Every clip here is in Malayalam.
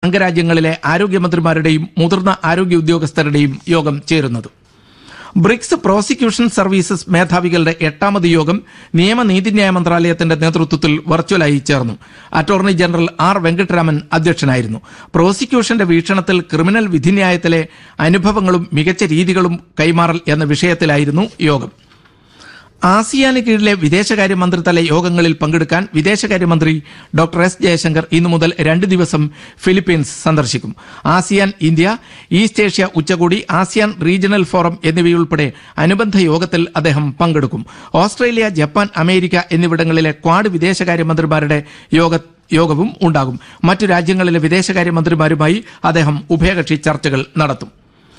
അംഗരാജ്യങ്ങളിലെ ആരോഗ്യമന്ത്രിമാരുടെയും മുതിർന്ന ആരോഗ്യ ഉദ്യോഗസ്ഥരുടെയും യോഗം ചേരുന്നത്. ബ്രിക്സ് പ്രോസിക്യൂഷൻ സർവീസസ് മേധാവികളുടെ 8ാമത് യോഗം നിയമനീതിന്യായ മന്ത്രാലയത്തിന്റെ നേതൃത്വത്തിൽ വെർച്വലായി ചേർന്നു. അറ്റോർണി ജനറൽ ആർ വെങ്കട്ടരാമൻ അധ്യക്ഷനായിരുന്നു. പ്രോസിക്യൂഷന്റെ വീക്ഷണത്തിൽ ക്രിമിനൽ വിധിന്യായത്തിലെ അനുഭവങ്ങളും മികച്ച രീതികളും കൈമാറൽ എന്ന വിഷയത്തിലായിരുന്നു യോഗം. ആസിയാന് കീഴിലെ വിദേശകാര്യമന്ത്രിതല യോഗങ്ങളിൽ പങ്കെടുക്കാൻ വിദേശകാര്യമന്ത്രി ഡോക്ടർ എസ് ജയശങ്കർ ഇന്നു മുതൽ 2 ദിവസം ഫിലിപ്പീൻസ് സന്ദർശിക്കും. ആസിയാൻ ഇന്ത്യ ഈസ്റ്റ് ഏഷ്യ ഉച്ചകോടി, ആസിയാൻ റീജിയണൽ ഫോറം എന്നിവയുൾപ്പെടെ അനുബന്ധ യോഗത്തിൽ അദ്ദേഹം പങ്കെടുക്കും. ഓസ്ട്രേലിയ, ജപ്പാൻ, അമേരിക്ക എന്നിവിടങ്ങളിലെ ക്വാഡ് വിദേശകാര്യമന്ത്രിമാരുടെ യോഗവും ഉണ്ടാകും. മറ്റു രാജ്യങ്ങളിലെ വിദേശകാര്യമന്ത്രിമാരുമായി അദ്ദേഹം ഉഭയകക്ഷി ചർച്ചകൾ നടത്തും.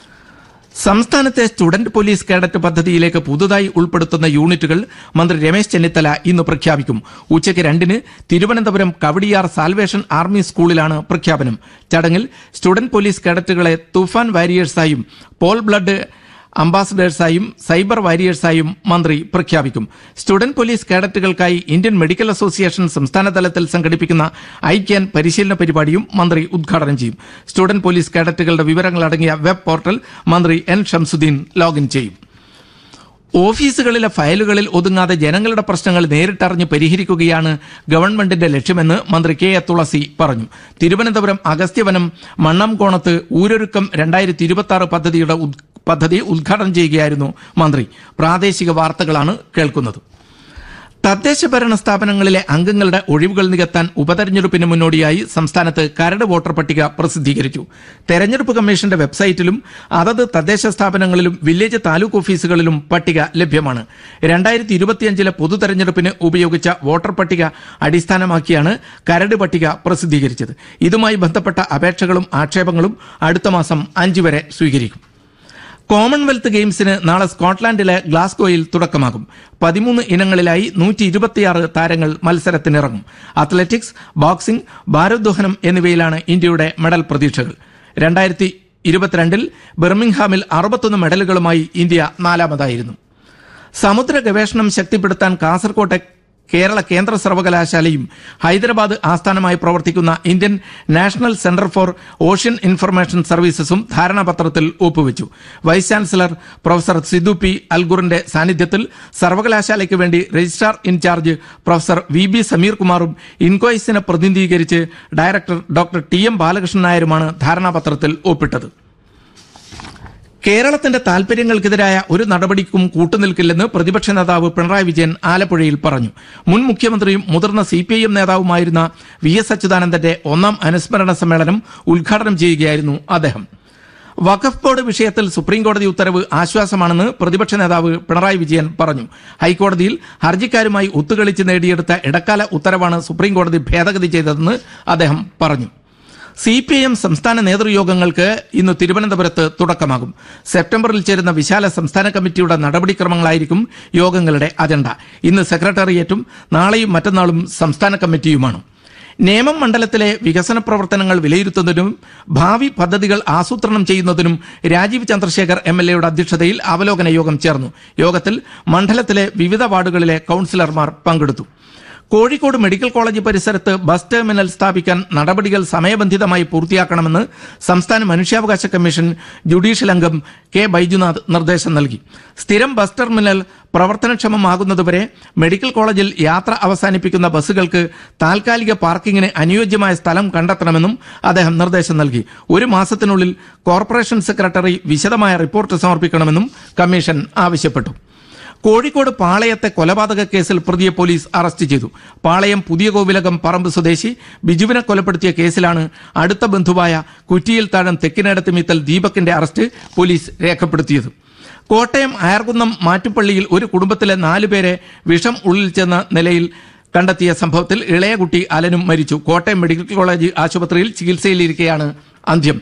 സംസ്ഥാനത്തെ സ്റ്റുഡന്റ് പോലീസ് കേഡറ്റ് പദ്ധതിയിലേക്ക് പുതുതായി ഉൾപ്പെടുത്തുന്ന യൂണിറ്റുകൾ മന്ത്രി രമേശ് ചെന്നിത്തല ഇന്ന് പ്രഖ്യാപിക്കും. ഉച്ചയ്ക്ക് 2-ന് തിരുവനന്തപുരം കവടിയാർ സാൽവേഷൻ ആർമി സ്കൂളിലാണ് പ്രഖ്യാപനം. ചടങ്ങിൽ സ്റ്റുഡന്റ് പോലീസ് കേഡറ്റുകളെ തൂഫാൻ വാരിയേഴ്സായും പോൾ ബ്ലഡ് അംബാസഡേഴ്സായും സൈബർ വാരിയേഴ്സായും മന്ത്രി പ്രഖ്യാപിക്കും. Student police കേഡറ്റുകൾക്കായി Indian medical association സംസ്ഥാനതലത്തിൽ സംഘടിപ്പിക്കുന്ന ഐക്യാൻ പരിശീലന പരിപാടിയും മന്ത്രി ഉദ്ഘാടനം ചെയ്യും. സ്റ്റുഡന്റ് പോലീസ് കേഡറ്റുകളുടെ വിവരങ്ങളടങ്ങിയ വെബ് പോർട്ടൽ മന്ത്രി എൻ ഷംസുദ്ദീൻ ലോഗിൻ ചെയ്യും. ഓഫീസുകളിലെ ഫയലുകളിൽ ഒതുങ്ങാതെ ജനങ്ങളുടെ പ്രശ്നങ്ങൾ നേരിട്ടറിഞ്ഞ് പരിഹരിക്കുകയാണ് ഗവൺമെന്റിന്റെ ലക്ഷ്യമെന്ന് മന്ത്രി കെ എ തുളസി പറഞ്ഞു. തിരുവനന്തപുരം അഗസ്ത്യവനം മണ്ണംകോണത്ത് ഊരൊരുക്കം 2026 പദ്ധതി ഉദ്ഘാടനം ചെയ്യുകയായിരുന്നു മന്ത്രി. പ്രാദേശിക വാർത്തകളാണ് കേൾക്കുന്നത്. തദ്ദേശ ഭരണ സ്ഥാപനങ്ങളിലെ അംഗങ്ങളുടെ ഒഴിവുകൾ നികത്താൻ ഉപതെരഞ്ഞെടുപ്പിന് മുന്നോടിയായി സംസ്ഥാനത്ത് കരട് വോട്ടർ പട്ടിക പ്രസിദ്ധീകരിച്ചു. തെരഞ്ഞെടുപ്പ് കമ്മീഷന്റെ വെബ്സൈറ്റിലും അതത് തദ്ദേശ സ്ഥാപനങ്ങളിലും വില്ലേജ് താലൂക്ക് ഓഫീസുകളിലും പട്ടിക ലഭ്യമാണ്. 2025 പൊതു തെരഞ്ഞെടുപ്പിന് ഉപയോഗിച്ച വോട്ടർ പട്ടിക അടിസ്ഥാനമാക്കിയാണ് കരട് പട്ടിക പ്രസിദ്ധീകരിച്ചത്. ഇതുമായി ബന്ധപ്പെട്ട അപേക്ഷകളും ആക്ഷേപങ്ങളും അടുത്ത മാസം 5 വരെ സ്വീകരിക്കും. കോമൺവെൽത്ത് ഗെയിംസിന് നാളെ സ്കോട്ട്ലാൻഡിലെ ഗ്ലാസ്ഗോയിൽ തുടക്കമാകും. 13 ഇനങ്ങളിലായി 126 താരങ്ങൾ മത്സരത്തിനിറങ്ങും. അത്ലറ്റിക്സ്, ബോക്സിംഗ്, ഭാരോദ്വഹനം എന്നിവയിലാണ് ഇന്ത്യയുടെ മെഡൽ പ്രതീക്ഷകൾ. 2022 ബർമിംഗ്ഹാമിൽ 61 മെഡലുകളുമായി ഇന്ത്യ 4ാമതായിരുന്നു. സമുദ്ര ഗവേഷണം ശക്തിപ്പെടുത്താൻ കാസർകോട്ടെ കേരള കേന്ദ്ര സർവകലാശാലയും ഹൈദരാബാദ് ആസ്ഥാനമായി പ്രവർത്തിക്കുന്ന Indian national centre for ocean information സർവീസസും ധാരണാപത്രത്തിൽ ഒപ്പുവെച്ചു. വൈസ് ചാൻസലർ പ്രൊഫസർ സിദു പി അൽഗുറിന്റെ സാന്നിധ്യത്തിൽ സർവകലാശാലയ്ക്ക് വേണ്ടി registrar in charge professor V Sameer കുമാറും ഇൻകോയ്സിനെ പ്രതിനിധീകരിച്ച് ഡയറക്ടർ ഡോക്ടർ ടി ബാലകൃഷ്ണൻ നായരുമാണ് ധാരണാപത്രത്തിൽ ഒപ്പിട്ടത്. കേരളത്തിന്റെ താൽപര്യങ്ങൾക്കെതിരായ ഒരു നടപടിക്കും കൂട്ടുനിൽക്കില്ലെന്ന് പ്രതിപക്ഷ നേതാവ് പിണറായി വിജയൻ ആലപ്പുഴയിൽ പറഞ്ഞു. മുൻ മുഖ്യമന്ത്രിയും മുതിർന്ന CPIM നേതാവുമായിരുന്ന VS അച്യുതാനന്ദന്റെ 1ാം അനുസ്മരണ സമ്മേളനം ഉദ്ഘാടനം ചെയ്യുകയായിരുന്നു അദ്ദേഹം. വഖഫ് ബോർഡ് വിഷയത്തിൽ സുപ്രീംകോടതി ഉത്തരവ് ആശ്വാസമാണെന്ന് പ്രതിപക്ഷ നേതാവ് പിണറായി വിജയൻ പറഞ്ഞു. ഹൈക്കോടതിയിൽ ഹർജിക്കാരുമായി ഒത്തുകളിച്ച് നേടിയെടുത്ത ഇടക്കാല ഉത്തരവാണ് സുപ്രീംകോടതി ഭേദഗതി ചെയ്തതെന്ന് അദ്ദേഹം പറഞ്ഞു. CPIM സംസ്ഥാന നേതൃയോഗങ്ങൾക്ക് ഇന്ന് തിരുവനന്തപുരത്ത് തുടക്കമാകും. സെപ്റ്റംബറിൽ ചേരുന്ന വിശാല സംസ്ഥാന കമ്മിറ്റിയുടെ നടപടിക്രമങ്ങളായിരിക്കും യോഗങ്ങളുടെ അജണ്ട. ഇന്ന് സെക്രട്ടേറിയറ്റും നാളെയും മറ്റന്നാളും സംസ്ഥാന കമ്മിറ്റിയുമാണ്. നേമം മണ്ഡലത്തിലെ വികസന പ്രവർത്തനങ്ങൾ വിലയിരുത്തുന്നതിനും ഭാവി പദ്ധതികൾ ആസൂത്രണം ചെയ്യുന്നതിനും രാജീവ് ചന്ദ്രശേഖർ MLA അധ്യക്ഷതയിൽ അവലോകന യോഗം ചേർന്നു. യോഗത്തിൽ മണ്ഡലത്തിലെ വിവിധ വാർഡുകളിലെ കൌൺസിലർമാർ പങ്കെടുത്തു. കോഴിക്കോട് മെഡിക്കൽ കോളേജ് പരിസരത്ത് ബസ് ടെർമിനൽ സ്ഥാപിക്കാൻ നടപടികൾ സമയബന്ധിതമായി പൂർത്തിയാക്കണമെന്ന് സംസ്ഥാന മനുഷ്യാവകാശ കമ്മീഷൻ ജുഡീഷ്യൽ അംഗം കെ ബൈജുനാഥ് നിർദ്ദേശം നൽകി. സ്ഥിരം ബസ് ടെർമിനൽ പ്രവർത്തനക്ഷമമാകുന്നതുവരെ മെഡിക്കൽ കോളേജിൽ യാത്ര അവസാനിപ്പിക്കുന്ന ബസ്സുകൾക്ക് താൽക്കാലിക പാർക്കിങ്ങിന് അനുയോജ്യമായ സ്ഥലം കണ്ടെത്തണമെന്നും അദ്ദേഹം നിർദ്ദേശം നൽകി. 1 മാസത്തിനുള്ളിൽ കോർപ്പറേഷൻ സെക്രട്ടറി വിശദമായ റിപ്പോർട്ട് സമർപ്പിക്കണമെന്നും കമ്മീഷൻ ആവശ്യപ്പെട്ടു. കോഴിക്കോട് പാളയത്തെ കൊലപാതക കേസിൽ പ്രതിയെ പോലീസ് അറസ്റ്റ് ചെയ്തു. പാളയം പുതിയ കോവിലകം പറമ്പ് സ്വദേശി ബിജുവിനെ കൊലപ്പെടുത്തിയ കേസിലാണ് അടുത്ത ബന്ധുവായ കുറ്റിയിൽ താഴം തെക്കിനേടത്ത് മീത്തൽ ദീപകിന്റെ അറസ്റ്റ് പോലീസ് രേഖപ്പെടുത്തിയത്. കോട്ടയം അയർകുന്നം മാറ്റുപള്ളിയിൽ ഒരു കുടുംബത്തിലെ 4 പേരെ വിഷം ഉള്ളിൽ ചെന്ന നിലയിൽ കണ്ടെത്തിയ സംഭവത്തിൽ ഇളയ കുട്ടി അലനും മരിച്ചു. കോട്ടയം മെഡിക്കൽ കോളേജ് ആശുപത്രിയിൽ ചികിത്സയിലിരിക്കെയാണ് അന്ത്യം.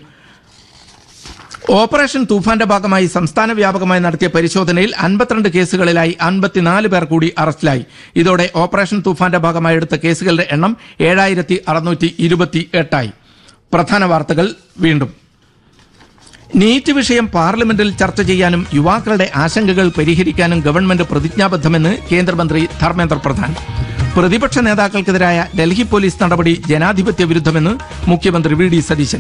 ഓപ്പറേഷൻ തൂഫാന്റെ ഭാഗമായി സംസ്ഥാന വ്യാപകമായി നടത്തിയ പരിശോധനയിൽ 52 കേസുകളിലായി 54 പേർ കൂടി അറസ്റ്റിലായി. ഇതോടെ ഓപ്പറേഷൻ തൂഫാന്റെ ഭാഗമായി എടുത്ത കേസുകളുടെ എണ്ണം 7628 പ്രധാന വാർത്തകൾ വീണ്ടും. നീറ്റ് വിഷയം പാർലമെന്റിൽ ചർച്ച ചെയ്യാനും യുവാക്കളുടെ ആശങ്കകൾ പരിഹരിക്കാനും ഗവൺമെന്റ് പ്രതിജ്ഞാബദ്ധമെന്ന് കേന്ദ്രമന്ത്രി ധർമ്മേന്ദ്ര പ്രധാൻ. പ്രതിപക്ഷ നേതാക്കൾക്കെതിരായ ഡൽഹി പോലീസ് നടപടി ജനാധിപത്യ വിരുദ്ധമെന്ന് മുഖ്യമന്ത്രി വി ഡി സതീശൻ.